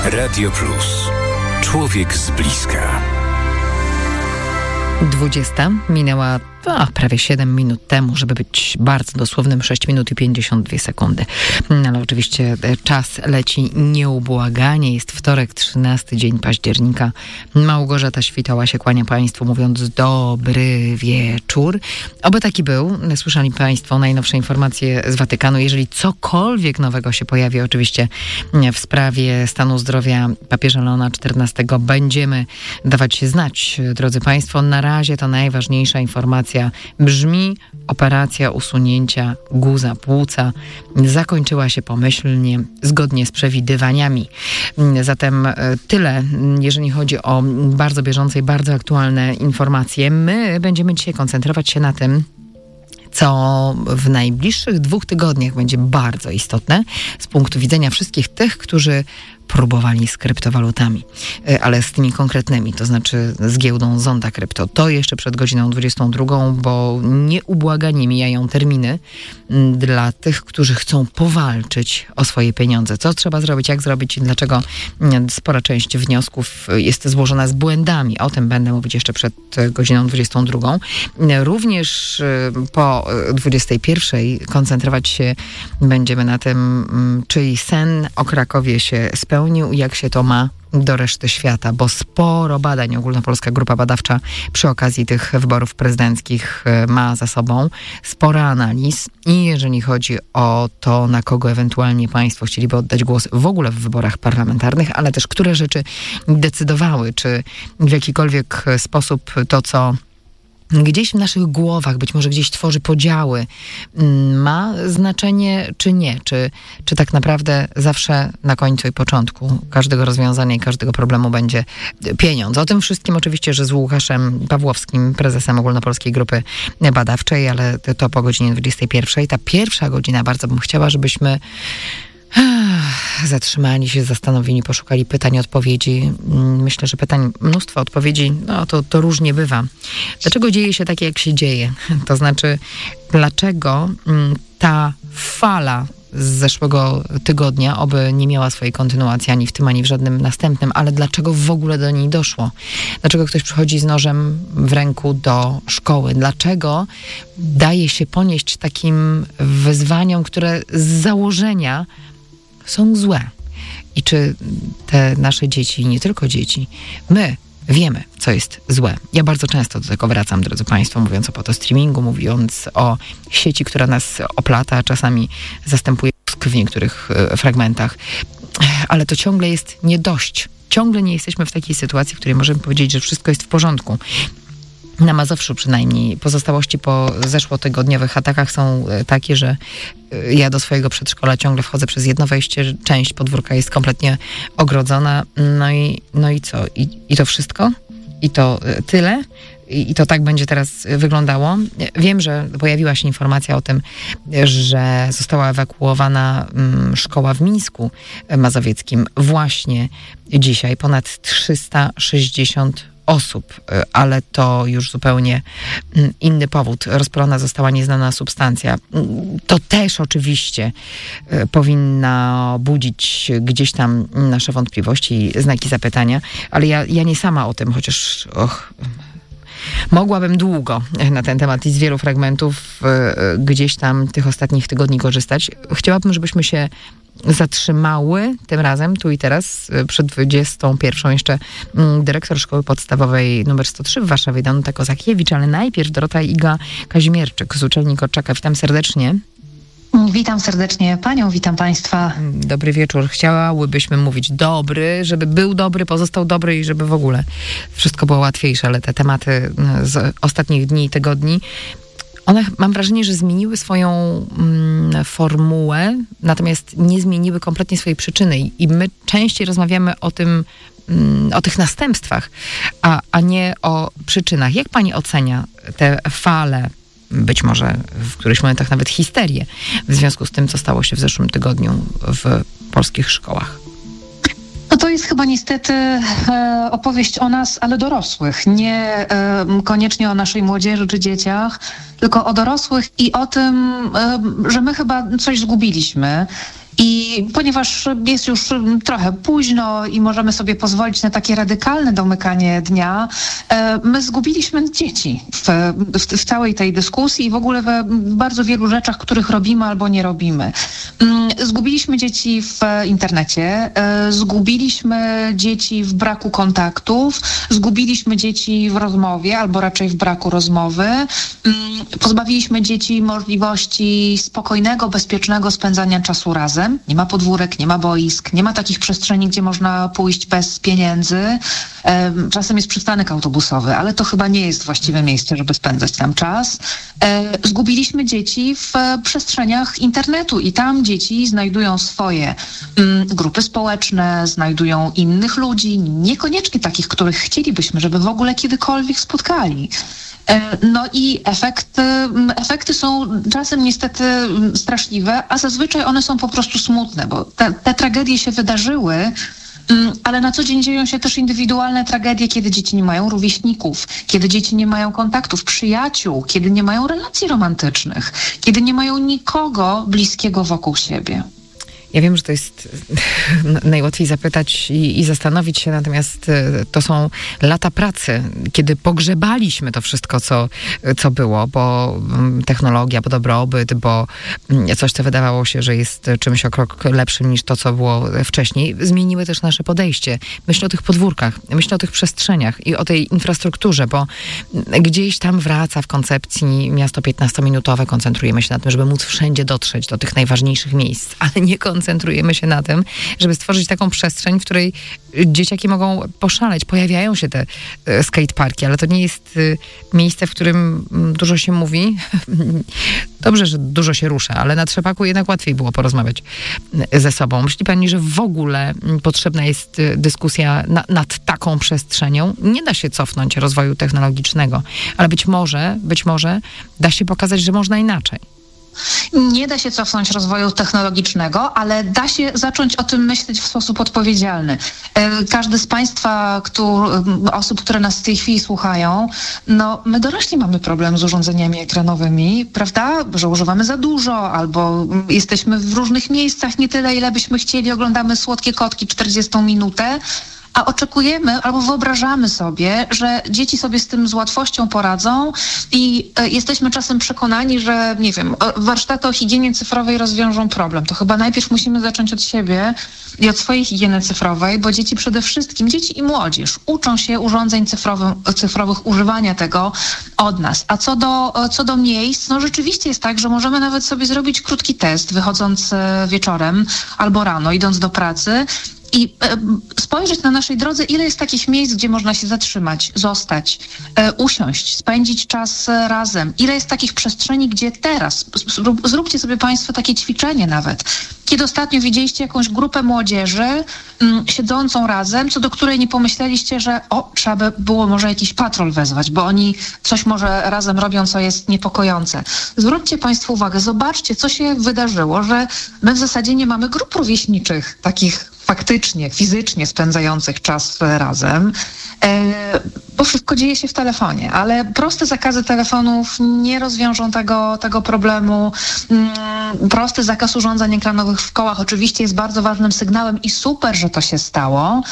Radio Plus. Człowiek z bliska. 20 minęła prawie 7 minut temu, żeby być bardzo dosłownym, 6 minut i 52 sekundy. Ale oczywiście czas leci nieubłaganie. Jest wtorek, 13 dzień października. Małgorzata Świtała się kłania Państwu, mówiąc dobry wieczór. Oby taki był. Słyszeli Państwo najnowsze informacje z Watykanu. Jeżeli cokolwiek nowego się pojawi, oczywiście w sprawie stanu zdrowia papieża Leona XIV będziemy dawać się znać, drodzy Państwo. Na razie to najważniejsza informacja brzmi: operacja usunięcia guza płuca zakończyła się pomyślnie, zgodnie z przewidywaniami. Zatem tyle, jeżeli chodzi o bardzo bieżące i bardzo aktualne informacje. My będziemy dzisiaj koncentrować się na tym, co w najbliższych 2 tygodniach będzie bardzo istotne z punktu widzenia wszystkich tych, którzy próbowali z kryptowalutami, ale z tymi konkretnymi, to znaczy z giełdą Zonda Krypto. To jeszcze przed godziną 22, bo nieubłaganie mijają terminy dla tych, którzy chcą powalczyć o swoje pieniądze. Co trzeba zrobić, jak zrobić i dlaczego spora część wniosków jest złożona z błędami. O tym będę mówić jeszcze przed godziną 22. Również po 21 koncentrować się będziemy na tym, czyj sen o Krakowie się spełnił i jak się to ma do reszty świata, bo sporo badań Ogólnopolska Grupa Badawcza przy okazji tych wyborów prezydenckich ma za sobą, sporo analiz i jeżeli chodzi o to, na kogo ewentualnie Państwo chcieliby oddać głos w ogóle w wyborach parlamentarnych, ale też które rzeczy decydowały, czy w jakikolwiek sposób to, co gdzieś w naszych głowach, być może gdzieś tworzy podziały, ma znaczenie czy nie? Czy tak naprawdę zawsze na końcu i początku każdego rozwiązania i każdego problemu będzie pieniądz? O tym wszystkim oczywiście, że z Łukaszem Pawłowskim, prezesem Ogólnopolskiej Grupy Badawczej, ale to po godzinie 21. Ta pierwsza godzina, bardzo bym chciała, żebyśmy zatrzymali się, zastanowili, poszukali pytań, odpowiedzi. Myślę, że pytań mnóstwo, odpowiedzi, to różnie bywa. Dlaczego dzieje się tak, jak się dzieje? To znaczy, dlaczego ta fala z zeszłego tygodnia, oby nie miała swojej kontynuacji ani w tym, ani w żadnym następnym, ale dlaczego w ogóle do niej doszło? Dlaczego ktoś przychodzi z nożem w ręku do szkoły? Dlaczego daje się ponieść takim wyzwaniom, które z założenia są złe? I czy te nasze dzieci, nie tylko dzieci, my wiemy, co jest złe. Ja bardzo często do tego wracam, drodzy Państwo, mówiąc o potostreamingu, mówiąc o sieci, która nas oplata, a czasami zastępuje mózg w niektórych fragmentach. Ale to ciągle jest nie dość. Ciągle nie jesteśmy w takiej sytuacji, w której możemy powiedzieć, że wszystko jest w porządku. Na Mazowszu przynajmniej pozostałości po zeszłotygodniowych atakach są takie, że ja do swojego przedszkola ciągle wchodzę przez jedno wejście, część podwórka jest kompletnie ogrodzona. No i co? I to wszystko? I to tyle? I to tak będzie teraz wyglądało. Wiem, że pojawiła się informacja o tym, że została ewakuowana szkoła w Mińsku Mazowieckim właśnie dzisiaj. Ponad 360 osób, ale to już zupełnie inny powód. Rozpalona została nieznana substancja. To też oczywiście powinna budzić gdzieś tam nasze wątpliwości i znaki zapytania, ale ja nie sama o tym, chociaż mogłabym długo na ten temat i z wielu fragmentów gdzieś tam tych ostatnich tygodni korzystać. Chciałabym, żebyśmy się zatrzymały tym razem, tu i teraz, przed 21. Jeszcze dyrektor szkoły podstawowej nr 103 w Warszawie, Danuta Kozakiewicz, ale najpierw Dorota Iga Kazimierczyk z uczelni Korczaka. Witam serdecznie. Witam serdecznie Panią, witam Państwa. Dobry wieczór. Chciałybyśmy mówić dobry, żeby był dobry, pozostał dobry i żeby w ogóle wszystko było łatwiejsze, ale te tematy z ostatnich dni i tygodni, one, mam wrażenie, że zmieniły swoją formułę, natomiast nie zmieniły kompletnie swojej przyczyny. I my częściej rozmawiamy o tym, o tych następstwach, a nie o przyczynach. Jak Pani ocenia te fale, być może w którychś momentach nawet histerię, w związku z tym, co stało się w zeszłym tygodniu w polskich szkołach? No to jest chyba niestety opowieść o nas, ale dorosłych. Nie koniecznie o naszej młodzieży czy dzieciach, tylko o dorosłych i o tym, że my chyba coś zgubiliśmy. I ponieważ jest już trochę późno i możemy sobie pozwolić na takie radykalne domykanie dnia, my zgubiliśmy dzieci w całej tej dyskusji i w ogóle w bardzo wielu rzeczach, których robimy albo nie robimy. Zgubiliśmy dzieci w internecie, zgubiliśmy dzieci w braku kontaktów, zgubiliśmy dzieci w rozmowie albo raczej w braku rozmowy, pozbawiliśmy dzieci możliwości spokojnego, bezpiecznego spędzania czasu razem. Nie ma podwórek, nie ma boisk, nie ma takich przestrzeni, gdzie można pójść bez pieniędzy. Czasem jest przystanek autobusowy, ale to chyba nie jest właściwe miejsce, żeby spędzać tam czas. Zgubiliśmy dzieci w przestrzeniach internetu i tam dzieci znajdują swoje grupy społeczne, znajdują innych ludzi, niekoniecznie takich, których chcielibyśmy, żeby w ogóle kiedykolwiek spotkali. No i efekty są czasem niestety straszliwe, a zazwyczaj one są po prostu smutne, bo te tragedie się wydarzyły, ale na co dzień dzieją się też indywidualne tragedie, kiedy dzieci nie mają rówieśników, kiedy dzieci nie mają kontaktów, przyjaciół, kiedy nie mają relacji romantycznych, kiedy nie mają nikogo bliskiego wokół siebie. Ja wiem, że to jest najłatwiej zapytać i zastanowić się, natomiast to są lata pracy, kiedy pogrzebaliśmy to wszystko, co było, bo technologia, bo dobrobyt, bo coś, co wydawało się, że jest czymś o krok lepszym niż to, co było wcześniej, zmieniły też nasze podejście. Myślę o tych podwórkach, myślę o tych przestrzeniach i o tej infrastrukturze, bo gdzieś tam wraca w koncepcji miasto 15-minutowe, koncentrujemy się na tym, żeby móc wszędzie dotrzeć do tych najważniejszych miejsc, ale nie koncentrujemy się na tym, żeby stworzyć taką przestrzeń, w której dzieciaki mogą poszaleć. Pojawiają się te skateparki, ale to nie jest miejsce, w którym dużo się mówi. Dobrze, że dużo się rusza, ale na trzepaku jednak łatwiej było porozmawiać ze sobą. Myśli pani, że w ogóle potrzebna jest dyskusja nad taką przestrzenią? Nie da się cofnąć rozwoju technologicznego, ale być może da się pokazać, że można inaczej. Nie da się cofnąć rozwoju technologicznego, ale da się zacząć o tym myśleć w sposób odpowiedzialny. Każdy z Państwa, osób, które nas w tej chwili słuchają, my dorośli mamy problem z urządzeniami ekranowymi, prawda? Że używamy za dużo, albo jesteśmy w różnych miejscach nie tyle, ile byśmy chcieli, oglądamy słodkie kotki 40 minutę, a oczekujemy albo wyobrażamy sobie, że dzieci sobie z tym z łatwością poradzą i jesteśmy czasem przekonani, że, nie wiem, warsztaty o higienie cyfrowej rozwiążą problem. To chyba najpierw musimy zacząć od siebie i od swojej higieny cyfrowej, bo dzieci przede wszystkim, dzieci i młodzież uczą się urządzeń cyfrowych, używania tego od nas. A co do miejsc, rzeczywiście jest tak, że możemy nawet sobie zrobić krótki test, wychodząc wieczorem albo rano, idąc do pracy, i spojrzeć na naszej drodze, ile jest takich miejsc, gdzie można się zatrzymać, zostać, usiąść, spędzić czas razem. Ile jest takich przestrzeni, gdzie teraz, zróbcie sobie Państwo takie ćwiczenie nawet. Kiedy ostatnio widzieliście jakąś grupę młodzieży siedzącą razem, co do której nie pomyśleliście, że trzeba by było może jakiś patrol wezwać, bo oni coś może razem robią, co jest niepokojące. Zwróćcie Państwo uwagę, zobaczcie, co się wydarzyło, że my w zasadzie nie mamy grup rówieśniczych, takich faktycznie, fizycznie spędzających czas razem, bo wszystko dzieje się w telefonie, ale proste zakazy telefonów nie rozwiążą tego problemu. Prosty zakaz urządzeń ekranowych w szkołach oczywiście jest bardzo ważnym sygnałem i super, że to się stało,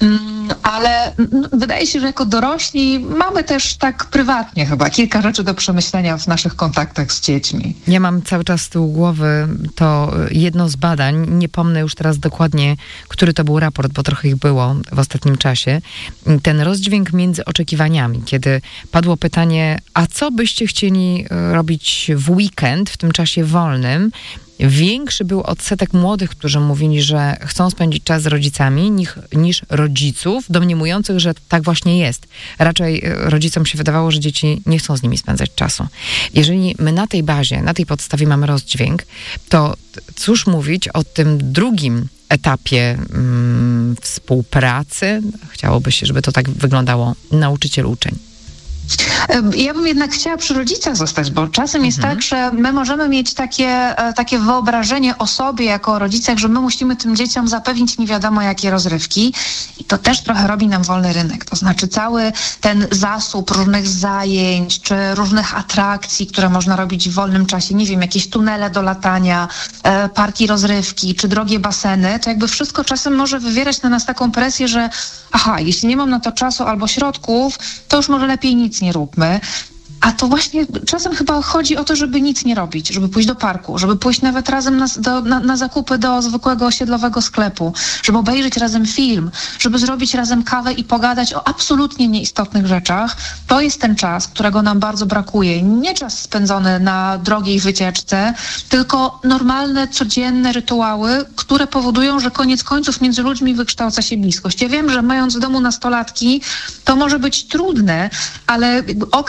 ale wydaje się, że jako dorośli mamy też tak prywatnie chyba kilka rzeczy do przemyślenia w naszych kontaktach z dziećmi. Ja mam cały czas z tyłu głowy to jedno z badań, nie pomnę już teraz dokładnie, który to był raport, bo trochę ich było w ostatnim czasie. Ten rozdźwięk między oczekiwaniami, kiedy padło pytanie, a co byście chcieli robić w weekend, w tym czasie wolnym, większy był odsetek młodych, którzy mówili, że chcą spędzić czas z rodzicami, niż rodziców domniemujących, że tak właśnie jest. Raczej rodzicom się wydawało, że dzieci nie chcą z nimi spędzać czasu. Jeżeli my na tej bazie, na tej podstawie mamy rozdźwięk, to cóż mówić o tym drugim etapie współpracy? Chciałoby się, żeby to tak wyglądało, nauczyciel-uczeń. Ja bym jednak chciała przy rodzicach zostać, bo czasem jest tak, że my możemy mieć takie wyobrażenie o sobie jako o rodzicach, że my musimy tym dzieciom zapewnić nie wiadomo jakie rozrywki i to też trochę robi nam wolny rynek. To znaczy cały ten zasób różnych zajęć czy różnych atrakcji, które można robić w wolnym czasie, nie wiem, jakieś tunele do latania, parki rozrywki czy drogie baseny, to jakby wszystko czasem może wywierać na nas taką presję, że jeśli nie mam na to czasu albo środków, to już może lepiej nic nie róbmy. A to właśnie czasem chyba chodzi o to, żeby nic nie robić, żeby pójść do parku, żeby pójść nawet razem na zakupy do zwykłego osiedlowego sklepu, żeby obejrzeć razem film, żeby zrobić razem kawę i pogadać o absolutnie nieistotnych rzeczach. To jest ten czas, którego nam bardzo brakuje. Nie czas spędzony na drogiej wycieczce, tylko normalne, codzienne rytuały, które powodują, że koniec końców między ludźmi wykształca się bliskość. Ja wiem, że mając w domu nastolatki, to może być trudne, ale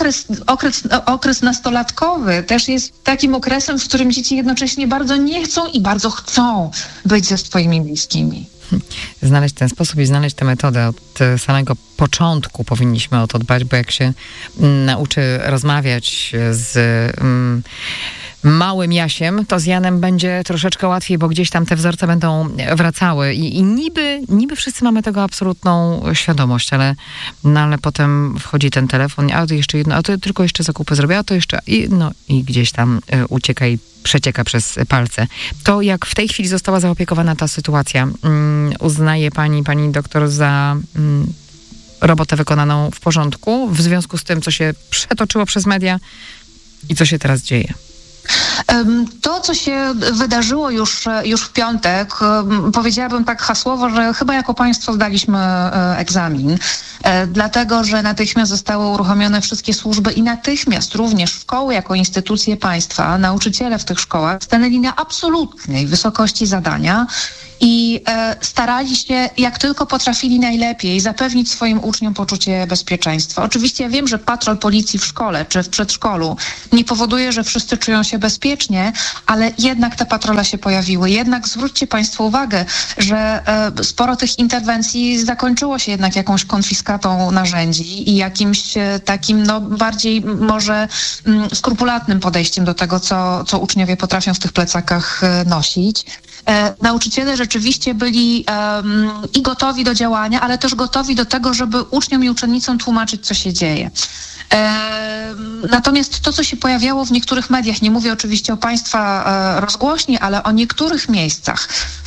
okres nastolatkowy też jest takim okresem, w którym dzieci jednocześnie bardzo nie chcą i bardzo chcą być ze swoimi bliskimi. Znaleźć ten sposób i znaleźć tę metodę od samego początku powinniśmy o to dbać, bo jak się nauczy rozmawiać z małym Jasiem, to z Janem będzie troszeczkę łatwiej, bo gdzieś tam te wzorce będą wracały i niby wszyscy mamy tego absolutną świadomość, ale potem wchodzi ten telefon, a to jeszcze jedno, a to tylko jeszcze zakupy zrobię, a to jeszcze i gdzieś tam ucieka i przecieka przez palce. To jak w tej chwili została zaopiekowana ta sytuacja, uznaje pani doktor za robotę wykonaną w porządku w związku z tym, co się przetoczyło przez media i co się teraz dzieje? To, co się wydarzyło już w piątek, powiedziałabym tak hasłowo, że chyba jako państwo zdaliśmy egzamin, dlatego, że natychmiast zostały uruchomione wszystkie służby i natychmiast również szkoły jako instytucje państwa, nauczyciele w tych szkołach stanęli na absolutnej wysokości zadania i starali się jak tylko potrafili najlepiej zapewnić swoim uczniom poczucie bezpieczeństwa. Oczywiście ja wiem, że patrol policji w szkole czy w przedszkolu nie powoduje, że wszyscy czują się bezpiecznie, ale jednak te patrole się pojawiły. Jednak zwróćcie państwo uwagę, że sporo tych interwencji zakończyło się jednak jakąś konfiskatą narzędzi i jakimś takim bardziej może skrupulatnym podejściem do tego, co uczniowie potrafią w tych plecakach nosić. Nauczyciele rzeczywiście byli i gotowi do działania, ale też gotowi do tego, żeby uczniom i uczennicom tłumaczyć, co się dzieje. Natomiast to, co się pojawiało w niektórych mediach, nie mówię oczywiście o państwa rozgłośni, ale o niektórych miejscach,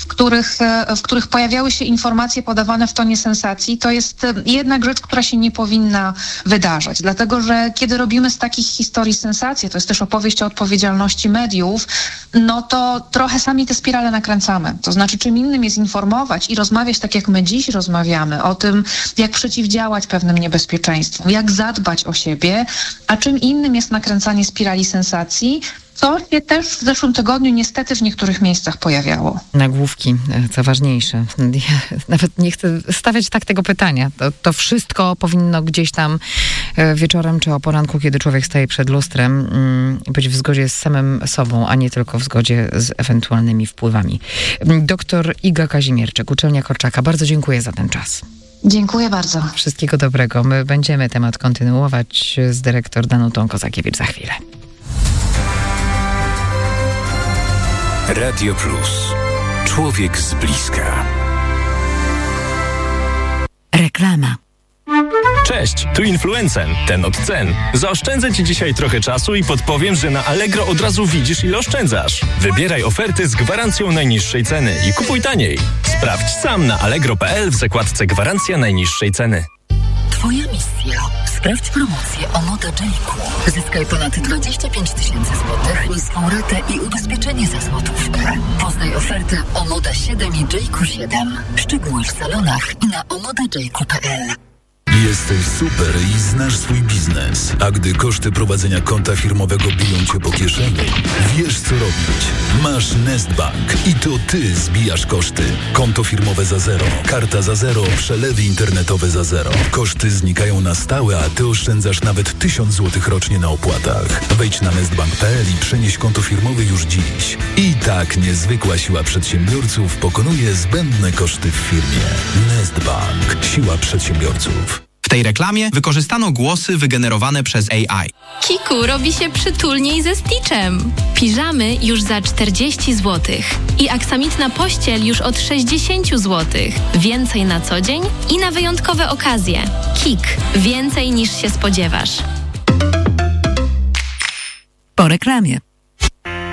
w których pojawiały się informacje podawane w tonie sensacji, to jest jednak rzecz, która się nie powinna wydarzać. Dlatego, że kiedy robimy z takich historii sensacje, to jest też opowieść o odpowiedzialności mediów, to trochę sami te spirale nakręcamy. To znaczy, czym innym jest informować i rozmawiać tak, jak my dziś rozmawiamy, o tym, jak przeciwdziałać pewnym niebezpieczeństwom, jak zadbać o siebie, a czym innym jest nakręcanie spirali sensacji, co się też w zeszłym tygodniu niestety w niektórych miejscach pojawiało. Nagłówki, co ważniejsze. Ja nawet nie chcę stawiać tego pytania. To wszystko powinno gdzieś tam wieczorem czy o poranku, kiedy człowiek staje przed lustrem, być w zgodzie z samym sobą, a nie tylko w zgodzie z ewentualnymi wpływami. Doktor Iga Kazimierczak, Uczelnia Korczaka. Bardzo dziękuję za ten czas. Dziękuję bardzo. Wszystkiego dobrego. My będziemy temat kontynuować z dyrektor Danutą Kozakiewicz za chwilę. Radio Plus. Człowiek z bliska. Reklama. Cześć, tu Influencen, ten od cen. Zaoszczędzę Ci dzisiaj trochę czasu i podpowiem, że na Allegro od razu widzisz, ile oszczędzasz. Wybieraj oferty z gwarancją najniższej ceny i kupuj taniej. Sprawdź sam na allegro.pl w zakładce Gwarancja najniższej ceny. Twoja misja. Sprawdź promocję Omoda J-Ku. Zyskaj ponad 25 000 złotych, niską ratę i ubezpieczenie za złotówkę. Poznaj ofertę Omoda 7 i J-Ku 7. Szczegóły w salonach i na omodajku.pl. Jesteś super i znasz swój biznes, a gdy koszty prowadzenia konta firmowego biją cię po kieszeni, wiesz co robić. Masz Nestbank i to ty zbijasz koszty. Konto firmowe za zero, karta za zero, przelewy internetowe za zero. Koszty znikają na stałe, a ty oszczędzasz nawet 1000 zł rocznie na opłatach. Wejdź na nestbank.pl i przenieś konto firmowe już dziś. I tak niezwykła siła przedsiębiorców pokonuje zbędne koszty w firmie. Nestbank. Siła przedsiębiorców. W tej reklamie wykorzystano głosy wygenerowane przez AI. Kiku robi się przytulniej ze Stitchem. Piżamy już za 40 zł. I aksamitna pościel już od 60 zł. Więcej na co dzień i na wyjątkowe okazje. Kik. Więcej niż się spodziewasz. Po reklamie.